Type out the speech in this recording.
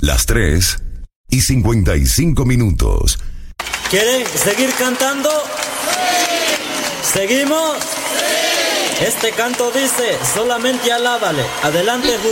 Las 3:55. ¿Quieren seguir cantando? ¿Seguimos? Este canto dice, solamente alábale. Adelante,